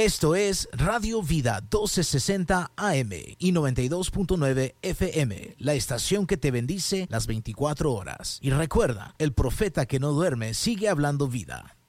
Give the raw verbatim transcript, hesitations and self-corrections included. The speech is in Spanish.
Esto es Radio Vida doce sesenta A M y noventa y dos punto nueve F M, la estación que te bendice las veinticuatro horas. Y recuerda, el profeta que no duerme sigue hablando vida.